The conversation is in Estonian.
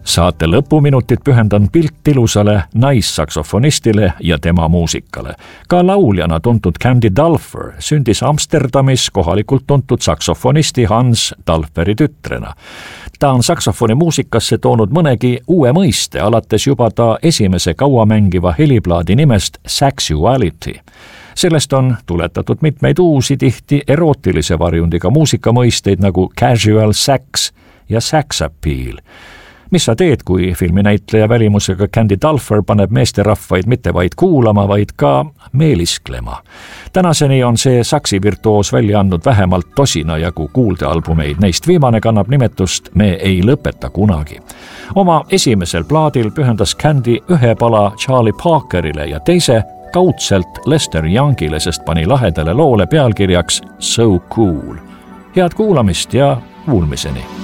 Saate lõpuminutid pühendan piltilusale naissaksofonistile ja tema muusikale. Ka lauljana tuntud Candy Dulfer sündis Amsterdamis kohalikult tuntud saksofonisti Hans Dulferi tütrena. Ta on saksofoni muusikasse toonud mõnegi uue mõiste, alates juba ta esimese kauamängiva heliplaadi nimest Saxuality. Sellest on tuletatud mitmeid uusi, tihti erootilise varjundiga muusikamõisteid nagu casual sax ja sax appeal. Mis sa teed, kui filminäitleja välimusega Candy Dulfer paneb meesterahvaid mitte vaid kuulama, vaid ka meelisklema? Tänaseni on see saksivirtuoos välja andnud vähemalt tosina jagu kuuldealbumeid. Neist viimane kannab nimetust Me ei lõpeta kunagi. Oma esimesel plaadil pühendas Candy ühe pala Charlie Parkerile ja teise kaudselt Lester Youngile, sest pani lahedale loole pealkirjaks So Cool. Head kuulamist ja kuulmiseni!